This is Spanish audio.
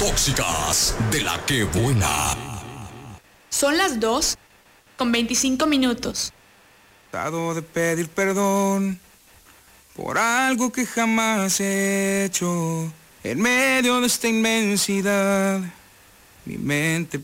tóxicas de la que buena. Son las 2:25. Tratado de pedir perdón por algo que jamás he hecho. En medio de esta inmensidad, mi mente